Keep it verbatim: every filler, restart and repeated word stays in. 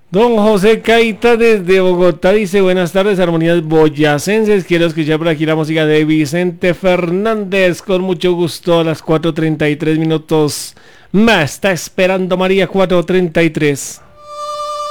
Don José Caita desde Bogotá dice: buenas tardes, armonías boyacenses. Quiero escuchar por aquí la música de Vicente Fernández. Con mucho gusto, a las cuatro treinta y tres minutos. Me está esperando María, cuatro treinta y tres.